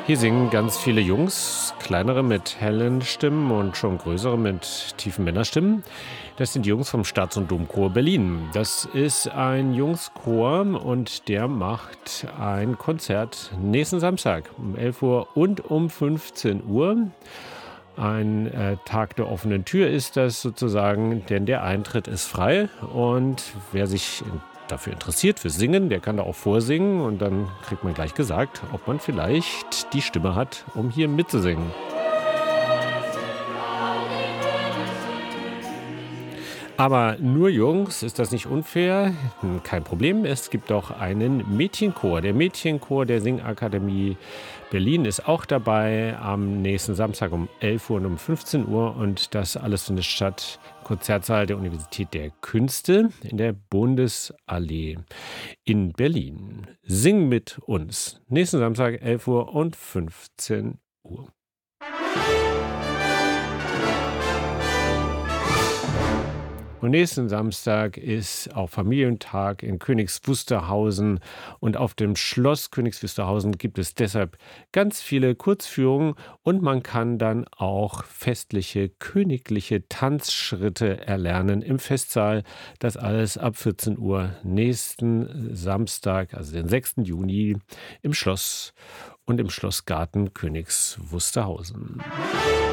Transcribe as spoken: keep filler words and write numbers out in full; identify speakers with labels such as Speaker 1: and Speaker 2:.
Speaker 1: Hier singen ganz viele Jungs, kleinere mit hellen Stimmen und schon größere mit tiefen Männerstimmen. Das sind die Jungs vom Staats- und Domchor Berlin. Das ist ein Jungschor und der macht ein Konzert nächsten Samstag um elf Uhr und um fünfzehn Uhr. Ein äh, Tag der offenen Tür ist das sozusagen, denn der Eintritt ist frei und wer sich in- dafür interessiert, für Singen, der kann da auch vorsingen und dann kriegt man gleich gesagt, ob man vielleicht die Stimme hat, um hier mitzusingen. Aber nur Jungs, ist das nicht unfair? Hm, Kein Problem, es gibt auch einen Mädchenchor. Der Mädchenchor der Singakademie Berlin ist auch dabei am nächsten Samstag um elf Uhr und um fünfzehn Uhr. Und das alles findet statt im Konzertsaal der Universität der Künste in der Bundesallee in Berlin. Sing mit uns. Nächsten Samstag elf Uhr und fünfzehn Uhr. Und nächsten Samstag ist auch Familientag in Königs Wusterhausen. Und auf dem Schloss Königs Wusterhausen gibt es deshalb ganz viele Kurzführungen. Und man kann dann auch festliche königliche Tanzschritte erlernen im Festsaal. Das alles ab vierzehn Uhr nächsten Samstag, also den sechsten Juni, im Schloss und im Schlossgarten Königs Wusterhausen.